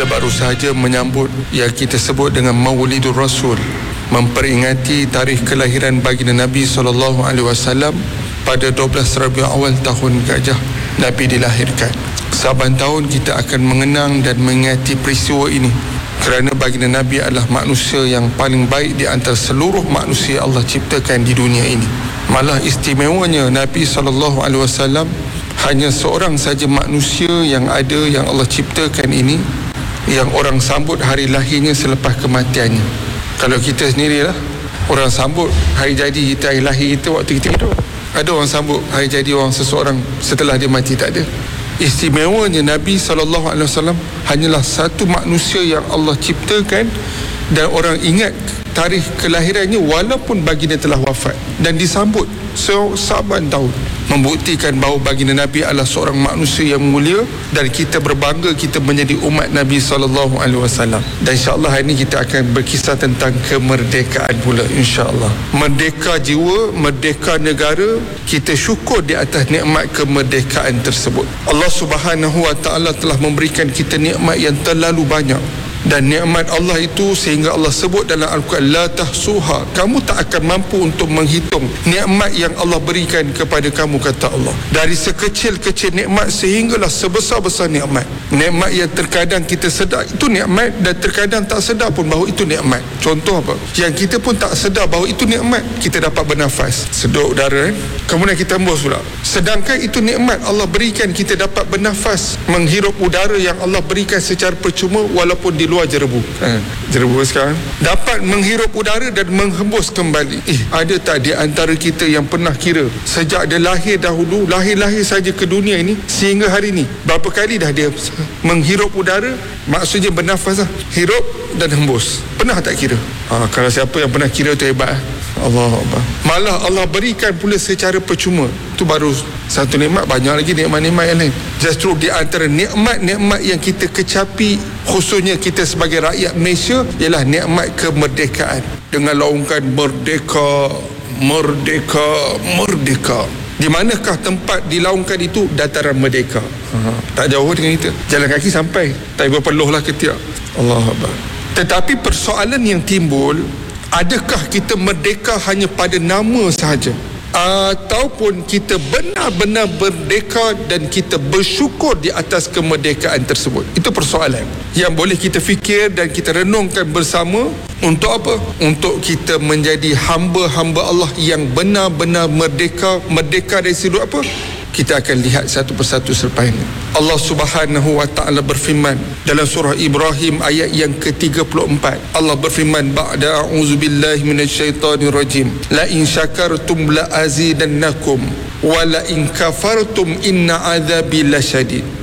Kita baru sahaja menyambut yang kita sebut dengan Maulidur Rasul, memperingati tarikh kelahiran baginda Nabi SAW pada 12 Rabiul Awal tahun Gajah Nabi dilahirkan. Saban tahun kita akan mengenang dan mengingati peristiwa ini kerana baginda Nabi adalah manusia yang paling baik di antara seluruh manusia Allah ciptakan di dunia ini. Malah istimewanya Nabi SAW hanya seorang saja manusia yang ada yang Allah ciptakan ini yang orang sambut hari lahirnya selepas kematiannya. Kalau kita sendirilah, orang sambut hari jadi kita, hari lahir kita waktu kita hidup. Ada orang sambut hari jadi orang seseorang setelah dia mati? Tak ada. Istimewanya Nabi SAW hanyalah satu manusia yang Allah ciptakan dan orang ingat tarikh kelahirannya walaupun baginda telah wafat dan disambut saban tahun, membuktikan bahawa baginda Nabi adalah seorang manusia yang mulia dan kita berbangga kita menjadi umat Nabi SAW. Dan insyaAllah hari ini kita akan berkisah tentang kemerdekaan pula, insyaAllah. Merdeka jiwa, merdeka negara, kita syukur di atas nikmat kemerdekaan tersebut. Allah Subhanahu Wa Taala telah memberikan kita nikmat yang terlalu banyak. Dan nikmat Allah itu sehingga Allah sebut dalam Al-Quran, la tahsuha, kamu tak akan mampu untuk menghitung nikmat yang Allah berikan kepada kamu, kata Allah. Dari sekecil-kecil nikmat sehinggalah sebesar-besar nikmat. Nikmat yang terkadang kita sedar itu nikmat dan terkadang tak sedar pun bahawa itu nikmat. Contoh apa? Yang kita pun tak sedar bahawa itu nikmat. Kita dapat bernafas, sedut udara, kemudian kita hembus pula. Sedangkan itu nikmat Allah berikan, kita dapat bernafas, menghirup udara yang Allah berikan secara percuma walaupun di luar jerebu. Jerebu sekarang dapat menghirup udara dan menghembus kembali. Ada tak di antara kita yang pernah kira sejak dia lahir dahulu, lahir saja ke dunia ini sehingga hari ini, berapa kali dah dia menghirup udara? Maksudnya bernafas lah, hirup dan hembus. Pernah tak kira? Kalau siapa yang pernah kira tu hebat. Allah Akbar. Malah Allah berikan pula secara percuma. Itu baru satu nikmat, banyak lagi nikmat-nikmat yang lain. Justru di antara nikmat-nikmat yang kita kecapi, khususnya kita sebagai rakyat Malaysia, ialah nikmat kemerdekaan. Dengan laungkan merdeka, merdeka, merdeka. Di manakah tempat dilaungkan itu? Dataran Merdeka. Tak jauh dengan kita, jalan kaki sampai. Tak berapa loh lah ketiak. Allah Akbar. Tetapi persoalan yang timbul, adakah kita merdeka hanya pada nama sahaja, ataupun kita benar-benar merdeka dan kita bersyukur di atas kemerdekaan tersebut? Itu persoalan yang boleh kita fikir dan kita renungkan bersama. Untuk apa? Untuk kita menjadi hamba-hamba Allah yang benar-benar merdeka. Merdeka dari sudut apa? Kita akan lihat satu persatu selepas ini. Allah Subhanahu Wa Taala berfirman dalam surah Ibrahim ayat yang ke-34. Allah berfirman, ba'da a'udzubillahi minasyaitonirrajim, la in syakartum la azidannakum wa la in kafartum inna adzabi lasyadid.